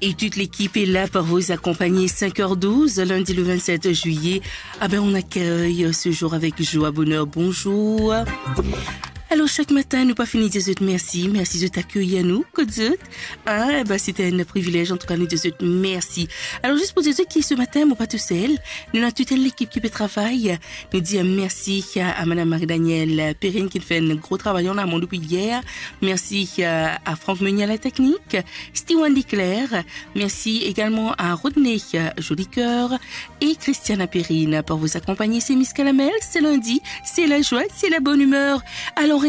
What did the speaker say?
Et toute l'équipe est là pour vous accompagner 5h12, lundi le 27 juillet. On accueille ce jour avec joie, bonheur, bonjour. Alors, chaque matin, nous pas fini de dire merci. Merci de t'accueillir à nous, c'était un privilège. En tout cas, nous disons merci. Alors, juste pour dire qui ce matin, moi pas tout seul. Nous avons toute l'équipe qui fait travail. Nous disons merci à Madame Marie-Danielle Perrine qui fait un gros travail en amont depuis hier. Merci à Franck Meunier à la technique. Steven Claire. Merci également à Rodney Jolicoeur et Christiana Perrine pour vous accompagner. C'est Miss Calamel. C'est lundi. C'est la joie. C'est la bonne humeur. Alors,